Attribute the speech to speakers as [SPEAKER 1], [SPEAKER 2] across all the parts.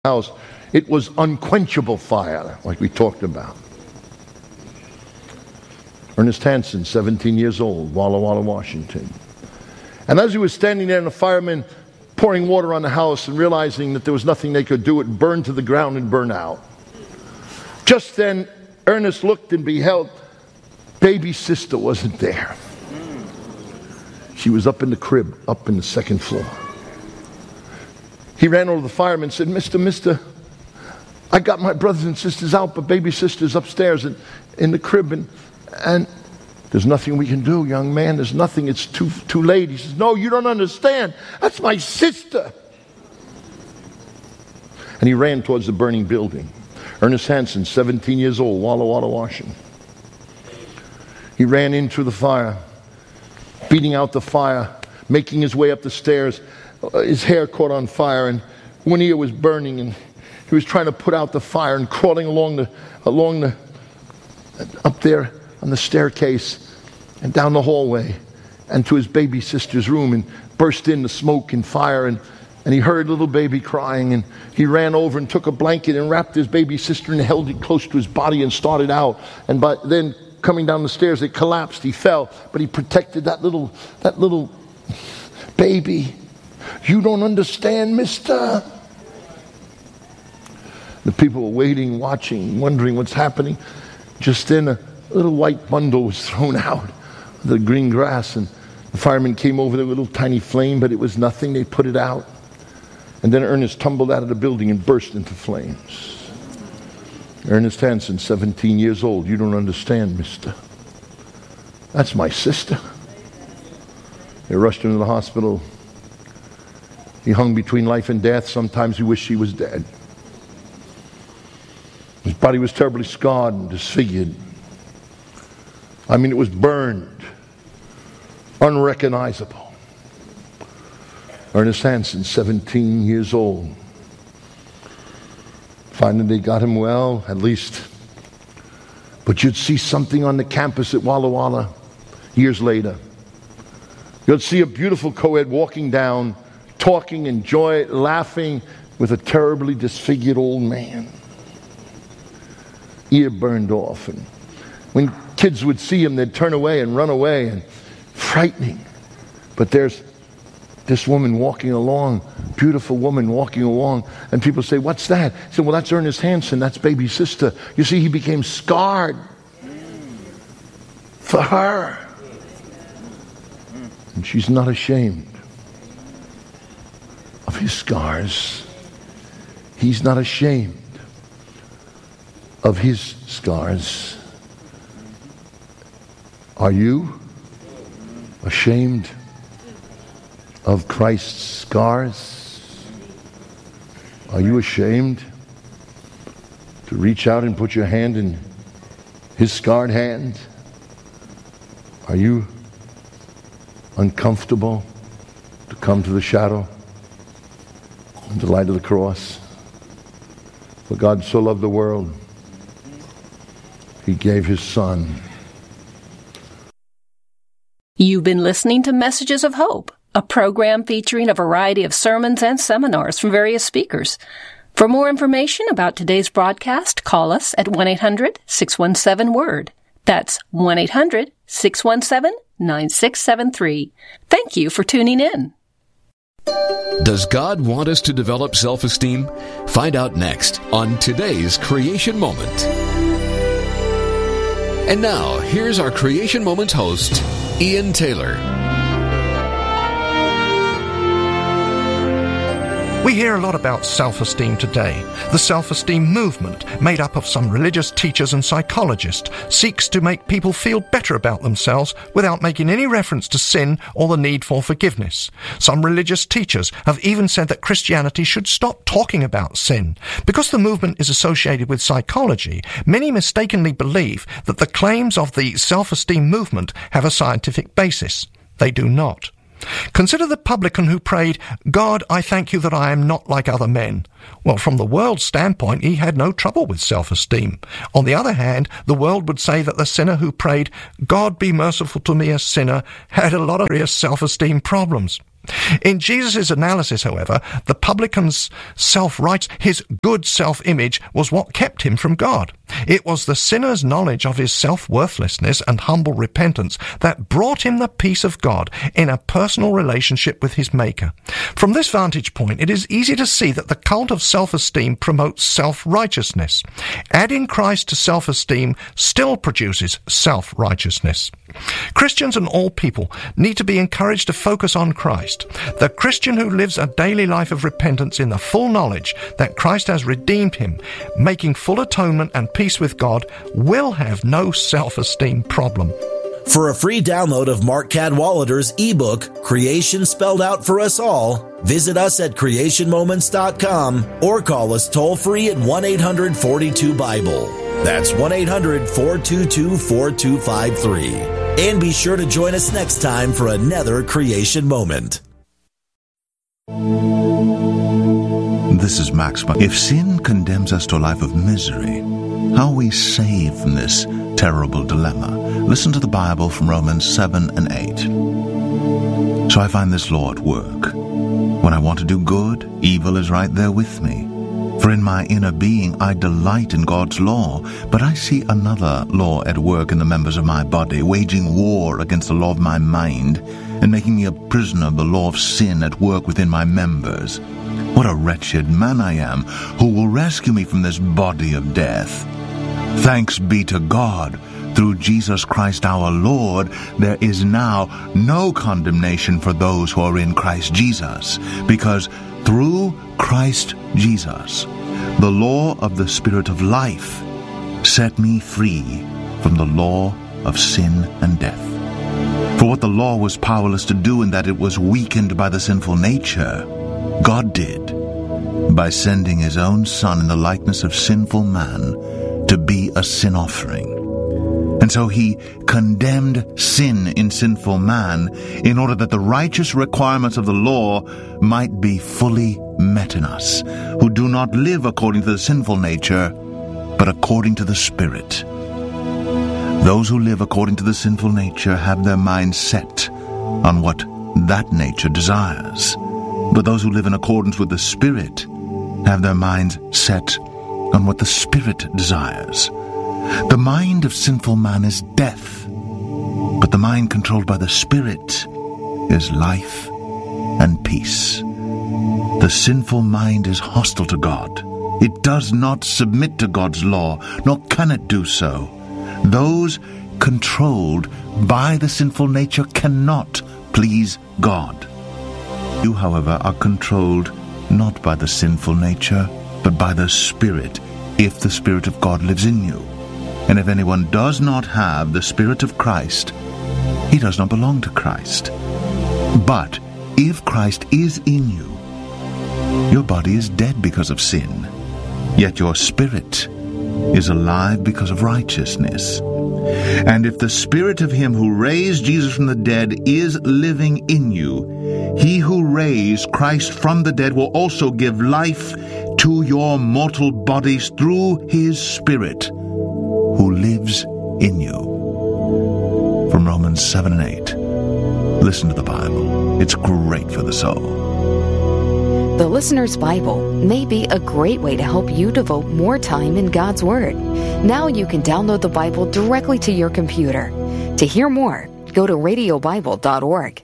[SPEAKER 1] house. It was unquenchable fire, like we talked about. Ernest Hansen, 17 years old, Walla Walla, Washington. And as he was standing there and the firemen pouring water on the house and realizing that there was nothing they could do, it burned to the ground and burned out. Just then, Ernest looked and beheld baby sister wasn't there. She was up in the crib, up in the second floor. He ran over to the fireman and said, Mister, I got my brothers and sisters out, but baby sister's upstairs in the crib, and there's nothing we can do, young man. There's nothing. It's too late. He says, no, you don't understand. That's my sister. And he ran towards the burning building. Ernest Hansen, 17 years old, Walla Walla, Washington. He ran into the fire, beating out the fire, making his way up the stairs. His hair caught on fire, and one ear was burning, and he was trying to put out the fire and crawling along the up there on the staircase and down the hallway and to his baby sister's room, and burst in the smoke and fire, and he heard little baby crying, and he ran over and took a blanket and wrapped his baby sister and held it close to his body and started out. And then coming down the stairs, it collapsed. He fell, but he protected that little baby. You don't understand, mister. The people were waiting, watching, wondering what's happening. Just then, a little white bundle was thrown out of the green grass, and the firemen came over the little tiny flame, but it was nothing. They put it out. And then Ernest tumbled out of the building and burst into flames. Ernest Hansen, 17 years old. You don't understand, mister. That's my sister. They rushed him to the hospital. He hung between life and death. Sometimes he wished he was dead. His body was terribly scarred and disfigured. I mean, it was burned, unrecognizable. Ernest Hansen, 17 years old. Finally, they got him well, at least. But you'd see something on the campus at Walla Walla years later. You'd see a beautiful co-ed walking down, talking and joy, laughing with a terribly disfigured old man. Ear burned off. And when kids would see him, they'd turn away and run away, and frightening. But there's this woman walking along, beautiful woman walking along, and people say, what's that? He said, well, that's Ernest Hansen, that's baby sister. You see, he became scarred for her. And she's not ashamed of his scars. He's not ashamed of his scars. Are you ashamed of Christ's scars? Are you ashamed to reach out and put your hand in his scarred hand? Are you uncomfortable to come to the shadow and the light of the cross? For God so loved the world, he gave his Son.
[SPEAKER 2] You've been listening to Messages of Hope, a program featuring a variety of sermons and seminars from various speakers. For more information about today's broadcast, call us at 1-800-617-WORD. That's 1-800-617-9673. Thank you for tuning in.
[SPEAKER 3] Does God want us to develop self-esteem? Find out next on today's Creation Moment. And now, here's our Creation Moments host, Ian Taylor.
[SPEAKER 4] We hear a lot about self-esteem today. The self-esteem movement, made up of some religious teachers and psychologists, seeks to make people feel better about themselves without making any reference to sin or the need for forgiveness. Some religious teachers have even said that Christianity should stop talking about sin. Because the movement is associated with psychology, many mistakenly believe that the claims of the self-esteem movement have a scientific basis. They do not. Consider the publican who prayed, God, I thank you that I am not like other men. Well, from the world's standpoint, he had no trouble with self-esteem. On the other hand, the world would say that the sinner who prayed, God, be merciful to me, a sinner, had a lot of serious self-esteem problems. In Jesus' analysis, however, the publican's self-righteousness, his good self-image, was what kept him from God. It was the sinner's knowledge of his self-worthlessness and humble repentance that brought him the peace of God in a personal relationship with his Maker. From this vantage point, it is easy to see that the cult of self-esteem promotes self-righteousness. Adding Christ to self-esteem still produces self-righteousness. Christians and all people need to be encouraged to focus on Christ. The Christian who lives a daily life of repentance in the full knowledge that Christ has redeemed him, making full atonement and peace with God, will have no self-esteem problem.
[SPEAKER 5] For a free download of Mark Cadwallader's ebook, Creation Spelled Out for Us All, visit us at creationmoments.com or call us toll-free at 1-800-42-BIBLE. That's 1-800-422-4253. And be sure to join us next time for another Creation Moment.
[SPEAKER 6] This is Max. If sin condemns us to a life of misery, how are we saved from this terrible dilemma? Listen to the Bible from Romans 7 and 8. So I find this law at work. When I want to do good, evil is right there with me. For in my inner being I delight in God's law, but I see another law at work in the members of my body, waging war against the law of my mind, and making me a prisoner of the law of sin at work within my members. What a wretched man I am! Who will rescue me from this body of death? Thanks be to God. Through Jesus Christ our Lord, there is now no condemnation for those who are in Christ Jesus, because through Christ Jesus, the law of the Spirit of life set me free from the law of sin and death. For what the law was powerless to do in that it was weakened by the sinful nature, God did by sending his own Son in the likeness of sinful man to be a sin offering. And so he condemned sin in sinful man in order that the righteous requirements of the law might be fully met in us, who do not live according to the sinful nature, but according to the Spirit. Those who live according to the sinful nature have their minds set on what that nature desires. But those who live in accordance with the Spirit have their minds set on what the Spirit desires. The mind of sinful man is death, but the mind controlled by the Spirit is life and peace. The sinful mind is hostile to God. It does not submit to God's law, nor can it do so. Those controlled by the sinful nature cannot please God. You, however, are controlled not by the sinful nature, but by the Spirit, if the Spirit of God lives in you. And if anyone does not have the Spirit of Christ, he does not belong to Christ. But if Christ is in you, your body is dead because of sin, yet your spirit is alive because of righteousness. And if the Spirit of him who raised Jesus from the dead is living in you, he who raised Christ from the dead will also give life to your mortal bodies through his Spirit who lives in you. From Romans 7 and 8. Listen to the Bible. It's great for the soul.
[SPEAKER 7] The Listener's Bible may be a great way to help you devote more time in God's Word. Now you can download the Bible directly to your computer. To hear more, go to radiobible.org.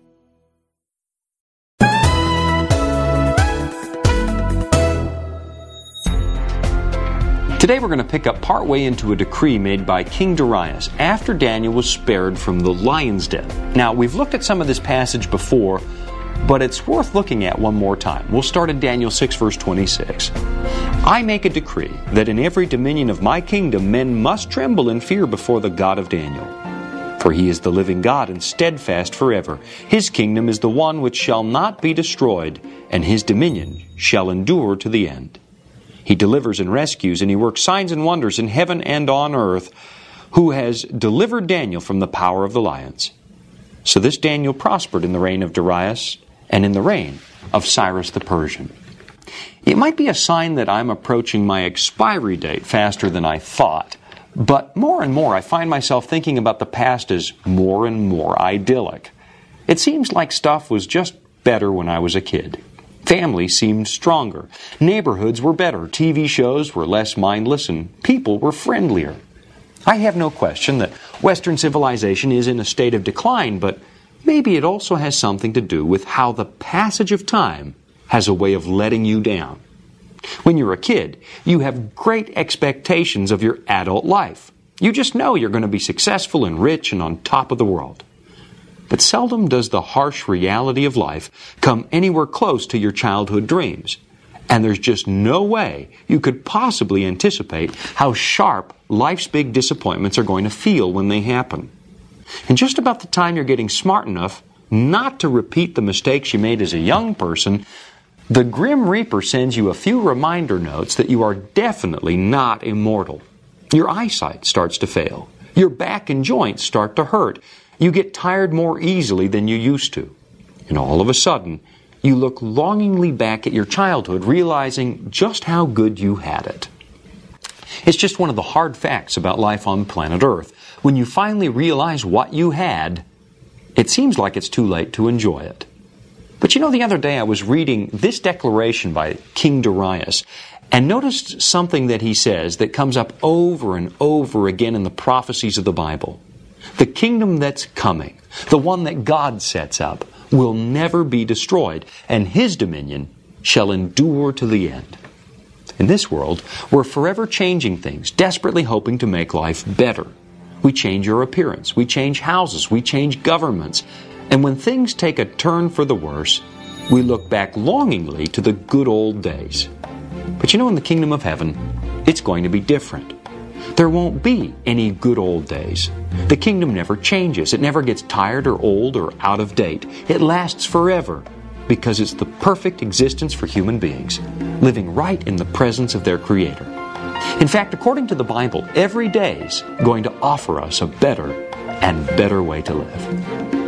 [SPEAKER 8] Today we're going to pick up partway into a decree made by King Darius after Daniel was spared from the lion's den. Now, we've looked at some of this passage before, but it's worth looking at one more time. We'll start in Daniel 6, verse 26. I make a decree that in every dominion of my kingdom men must tremble and fear before the God of Daniel. For he is the living God and steadfast forever. His kingdom is the one which shall not be destroyed, and his dominion shall endure to the end. He delivers and rescues, and he works signs and wonders in heaven and on earth, who has delivered Daniel from the power of the lions. So this Daniel prospered in the reign of Darius and in the reign of Cyrus the Persian. It might be a sign that I'm approaching my expiry date faster than I thought, but more and more I find myself thinking about the past as more and more idyllic. It seems like stuff was just better when I was a kid. Families seemed stronger. Neighborhoods were better. TV shows were less mindless, and people were friendlier. I have no question that Western civilization is in a state of decline, but maybe it also has something to do with how the passage of time has a way of letting you down. When you're a kid, you have great expectations of your adult life. You just know you're going to be successful and rich and on top of the world. But seldom does the harsh reality of life come anywhere close to your childhood dreams. And there's just no way you could possibly anticipate how sharp life's big disappointments are going to feel when they happen. And just about the time you're getting smart enough not to repeat the mistakes you made as a young person, the Grim Reaper sends you a few reminder notes that you are definitely not immortal. Your eyesight starts to fail. Your back and joints start to hurt. You get tired more easily than you used to. And all of a sudden, you look longingly back at your childhood, realizing just how good you had it. It's just one of the hard facts about life on planet Earth. When you finally realize what you had, it seems like it's too late to enjoy it. But you know, the other day I was reading this declaration by King Darius and noticed something that he says that comes up over and over again in the prophecies of the Bible. The kingdom that's coming, the one that God sets up, will never be destroyed, and His dominion shall endure to the end. In this world, we're forever changing things, desperately hoping to make life better. We change our appearance, we change houses, we change governments, and when things take a turn for the worse, we look back longingly to the good old days. But you know, in the kingdom of heaven, it's going to be different. There won't be any good old days. The kingdom never changes. It never gets tired or old or out of date. It lasts forever because it's the perfect existence for human beings, living right in the presence of their Creator. In fact, according to the Bible, every day's going to offer us a better and better way to live.